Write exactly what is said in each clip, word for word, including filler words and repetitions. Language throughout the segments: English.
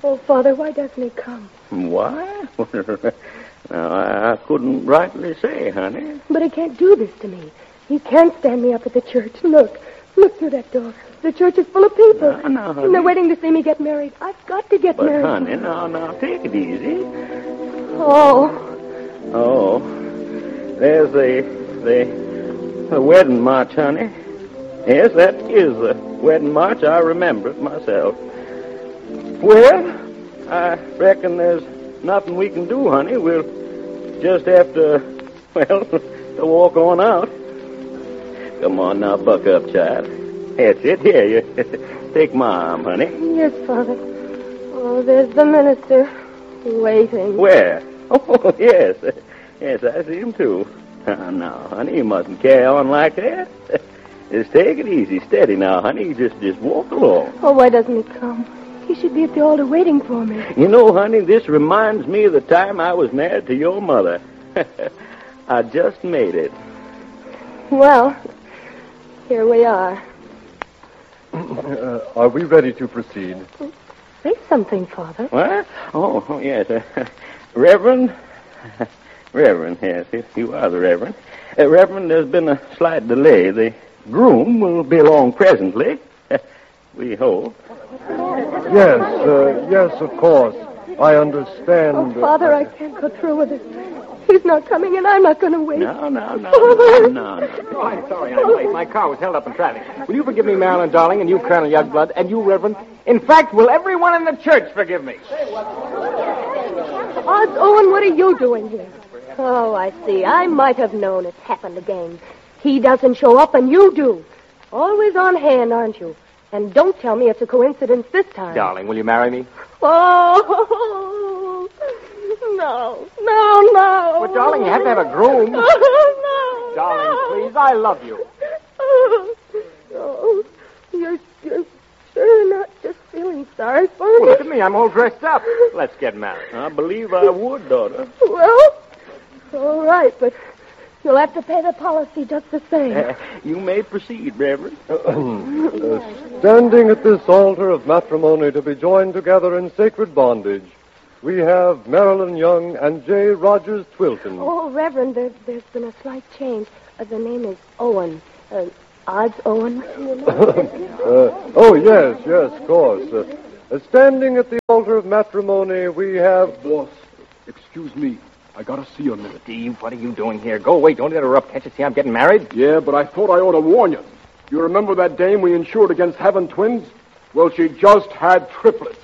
Oh, Father, why doesn't he come? Why? Now, I couldn't rightly say, honey. But he can't do this to me. He can't stand me up at the church. Look. Look through that door. The church is full of people. No, no, honey. And they're waiting to see me get married. I've got to get but, married. But, honey, now, now, take it easy. Oh. Oh. There's the, the, the wedding march, honey. Yes, that is the wedding march. I remember it myself. Well, I reckon there's nothing we can do, honey. We'll just have to, well, to walk on out. Come on now, buck up, child. That's it. Here, you take my arm, honey. Yes, Father. Oh, there's the minister waiting. Where? Oh, yes. Yes, I see him, too. Uh, now, honey, you mustn't carry on like that. Just take it easy. Steady now, honey. Just, just walk along. Oh, why doesn't he come? He should be at the altar waiting for me. You know, honey, this reminds me of the time I was married to your mother. I just made it. Well, here we are. Uh, are we ready to proceed? Say something, Father. What? Oh, oh yes. Uh, Reverend? Reverend, yes, you are the Reverend. Uh, Reverend, there's been a slight delay. The groom will be along presently. We hope. Yes, uh, yes, of course. I understand. Oh, Father, I can't go through with it. He's not coming, and I'm not going to wait. No, no, no, no, no, no. Oh, I'm sorry, I'm late. My car was held up in traffic. Will you forgive me, Marilyn, darling, and you, Colonel Youngblood, and you, Reverend? In fact, will everyone in the church forgive me? Odds, Owen, what are you doing here? Oh, I see. I might have known it happened again. He doesn't show up, and you do. Always on hand, aren't you? And don't tell me it's a coincidence this time. Darling, will you marry me? Oh, no, no, no. Well, darling, you have to have a groom. Oh, no, Darling, no. please, I love you. Oh, oh, you're, you're sure not just feeling sorry for me? Well, look at me. I'm all dressed up. Let's get married. I believe I would, daughter. Well, all right, but you'll have to pay the policy just the same. Uh, you may proceed, Reverend. Uh, standing at this altar of matrimony to be joined together in sacred bondage, we have Marilyn Young and J. Rogers Twilton. Oh, Reverend, there, there's been a slight change. Uh, the name is Owen. Uh, Odds Owen. uh, oh, yes, yes, of course. Uh, uh, standing at the altar of matrimony, we have... Boss, excuse me. I gotta see you a minute. Steve, what are you doing here? Go away. Don't interrupt. Can't you see I'm getting married? Yeah, but I thought I ought to warn you. You remember that dame we insured against having twins? Well, she just had triplets.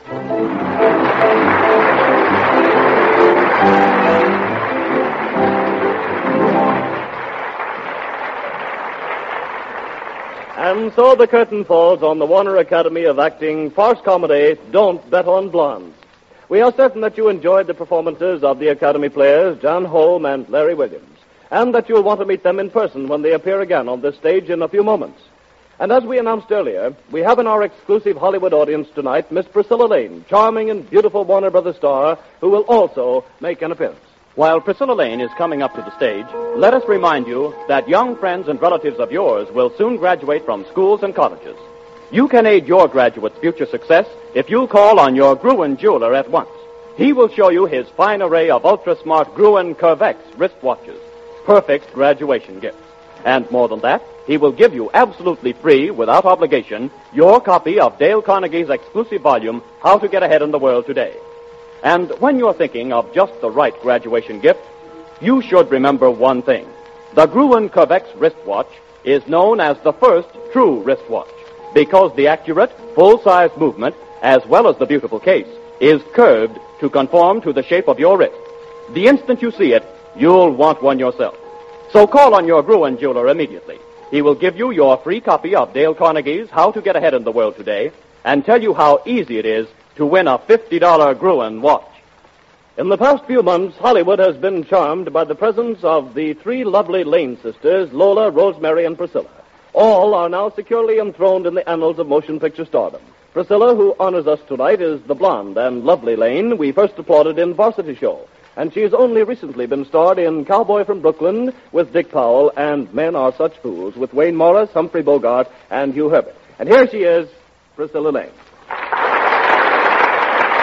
And so the curtain falls on the Warner Academy of Acting farce comedy, Don't Bet on Blondes. We are certain that you enjoyed the performances of the Academy players, John Holm and Larry Williams, and that you'll want to meet them in person when they appear again on this stage in a few moments. And as we announced earlier, we have in our exclusive Hollywood audience tonight Miss Priscilla Lane, charming and beautiful Warner Brothers star, who will also make an appearance. While Priscilla Lane is coming up to the stage, let us remind you that young friends and relatives of yours will soon graduate from schools and colleges. You can aid your graduate's future success if you call on your Gruen jeweler at once. He will show you his fine array of ultra-smart Gruen Curvex wristwatches, perfect graduation gifts. And more than that, he will give you absolutely free, without obligation, your copy of Dale Carnegie's exclusive volume, How to Get Ahead in the World Today. And when you're thinking of just the right graduation gift, you should remember one thing. The Gruen Curvex wristwatch is known as the first true wristwatch, because the accurate, full-size movement, as well as the beautiful case, is curved to conform to the shape of your wrist. The instant you see it, you'll want one yourself. So call on your Gruen jeweler immediately. He will give you your free copy of Dale Carnegie's How to Get Ahead in the World Today and tell you how easy it is to win a fifty dollars Gruen watch. In the past few months, Hollywood has been charmed by the presence of the three lovely Lane sisters, Lola, Rosemary, and Priscilla. All are now securely enthroned in the annals of motion picture stardom. Priscilla, who honors us tonight, is the blonde and lovely Lane we first applauded in Varsity Show. And she has only recently been starred in Cowboy from Brooklyn with Dick Powell and Men Are Such Fools with Wayne Morris, Humphrey Bogart, and Hugh Herbert. And here she is, Priscilla Lane.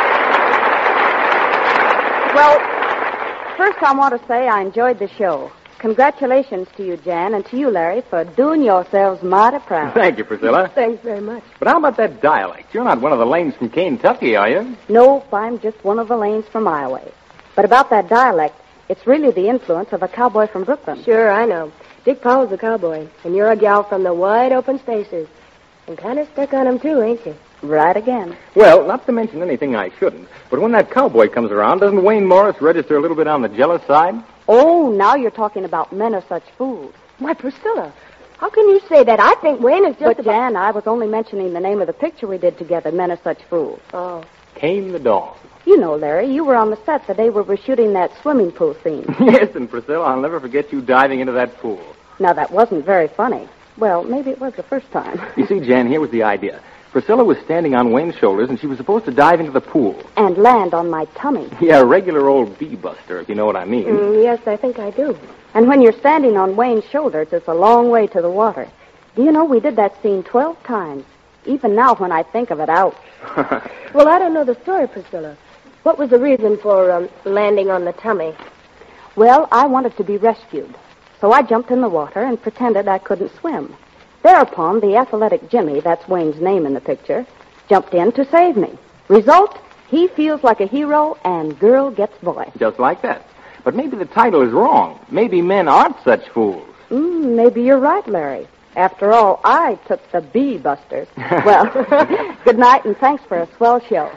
Well, first I want to say I enjoyed the show. Congratulations to you, Jan, and to you, Larry, for doing yourselves mighty proud. Thank you, Priscilla. Thanks very much. But how about that dialect? You're not one of the lanes from Kentucky, are you? Nope, I'm just one of the lanes from Iowa. But about that dialect, it's really the influence of a cowboy from Brooklyn. Sure, I know. Dick Powell's a cowboy, and you're a gal from the wide open spaces. And kind of stuck on him, too, ain't you? Right again. Well, not to mention anything I shouldn't, but when that cowboy comes around, doesn't Wayne Morris register a little bit on the jealous side? Oh, now you're talking about men are such fools. Why, Priscilla, how can you say that? I think Wayne is just But, Jan, I was only mentioning the name of the picture we did together, Men Are Such Fools. Oh. Kane the dog. You know, Larry, you were on the set the day we were shooting that swimming pool scene. Yes, and Priscilla, I'll never forget you diving into that pool. Now, that wasn't very funny. Well, maybe it was the first time. You see, Jan, here was the idea. Priscilla was standing on Wayne's shoulders, and she was supposed to dive into the pool. And land on my tummy. Yeah, a regular old bee-buster, if you know what I mean. Mm, yes, I think I do. And when you're standing on Wayne's shoulders, it's a long way to the water. Do you know, we did that scene twelve times. Even now, when I think of it, ouch. Well, I don't know the story, Priscilla. What was the reason for um, landing on the tummy? Well, I wanted to be rescued. So I jumped in the water and pretended I couldn't swim. Thereupon, the athletic Jimmy, that's Wayne's name in the picture, jumped in to save me. Result, he feels like a hero, and girl gets boy. Just like that. But maybe the title is wrong. Maybe men aren't such fools. Mm, maybe you're right, Larry. After all, I took the bee busters. Well, good night, and thanks for a swell show.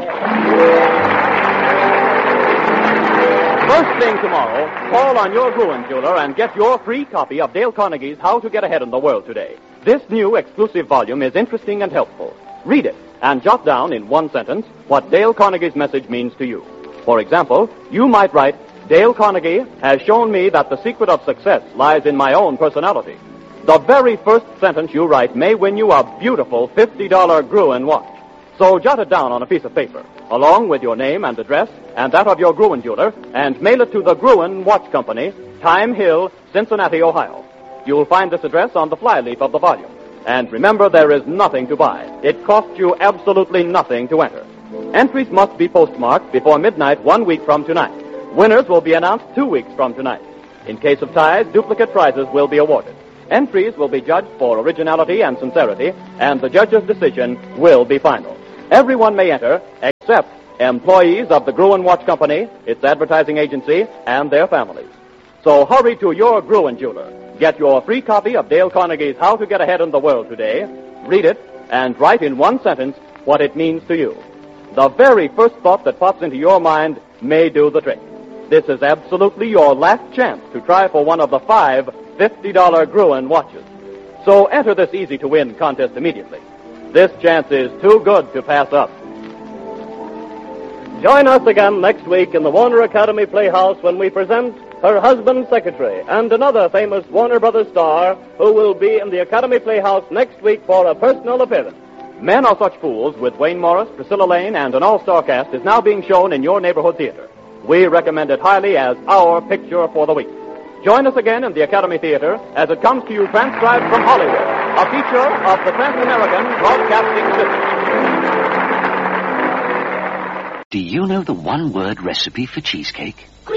First thing tomorrow, call on your Gruen jeweler and get your free copy of Dale Carnegie's How to Get Ahead in the World Today. This new exclusive volume is interesting and helpful. Read it and jot down in one sentence what Dale Carnegie's message means to you. For example, you might write, Dale Carnegie has shown me that the secret of success lies in my own personality. The very first sentence you write may win you a beautiful fifty dollar Gruen watch. So jot it down on a piece of paper, along with your name and address, and that of your Gruen jeweler, and mail it to the Gruen Watch Company, Time Hill, Cincinnati, Ohio. You'll find this address on the flyleaf of the volume. And remember, there is nothing to buy. It costs you absolutely nothing to enter. Entries must be postmarked before midnight one week from tonight. Winners will be announced two weeks from tonight. In case of ties, duplicate prizes will be awarded. Entries will be judged for originality and sincerity, and the judge's decision will be final. Everyone may enter, except employees of the Gruen Watch Company, its advertising agency, and their families. So hurry to your Gruen jeweler. Get your free copy of Dale Carnegie's How to Get Ahead in the World Today. Read it, and write in one sentence what it means to you. The very first thought that pops into your mind may do the trick. This is absolutely your last chance to try for one of the five fifty dollar Gruen watches. So enter this easy-to-win contest immediately. This chance is too good to pass up. Join us again next week in the Warner Academy Playhouse when we present Her Husband's Secretary and another famous Warner Brothers star who will be in the Academy Playhouse next week for a personal appearance. Men Are Such Fools with Wayne Morris, Priscilla Lane, and an all-star cast is now being shown in your neighborhood theater. We recommend it highly as our picture for the week. Join us again in the Academy Theater as it comes to you transcribed from Hollywood, a feature of the Trans-American Broadcasting System. Do you know the one-word recipe for cheesecake?